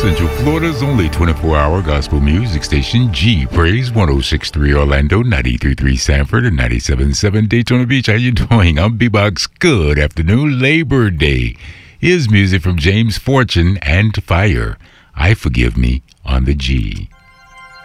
Central Florida's only 24-hour gospel music station, G Praise, 106.3 Orlando, 93.3 Sanford, and 97.7 Daytona Beach. How you doing? I'm B-Box. Good afternoon. Labor Day. Here's music from James Fortune and Fire. I Forgive Me on the G.